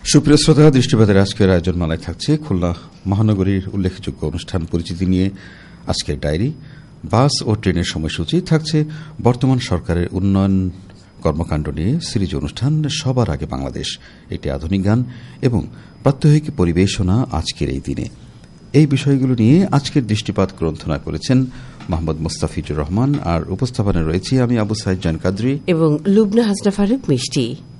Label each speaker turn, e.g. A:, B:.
A: সুপ্রিয় শ্রোতা, দৃষ্টিপাতের আজকের আয়োজন মালায় থাকছে খুলনা মহানগরীর উল্লেখযোগ্য অনুষ্ঠান পরিচিতি নিয়ে আজকের ডায়েরি, বাস ও ট্রেনের সময়সূচি, থাকছে বর্তমান সরকারের উন্নয়ন কর্মকাণ্ড নিয়ে সিরিজ অনুষ্ঠান সবার আগে বাংলাদেশ, একটি আধুনিক গান এবং প্রাত্যহিক পরিবেশনা আজকের এই দিনে। এই বিষয়গুলো নিয়ে আজকের দৃষ্টিপাত গ্রন্থনা করেছেন মোহাম্মদ মুস্তাফিজুর রহমান, আর উপস্থাপনায় রয়েছি আমি আবু সাইদ জান কাদরি
B: এবং লুবনা হাসনা ফারুক মিষ্টি।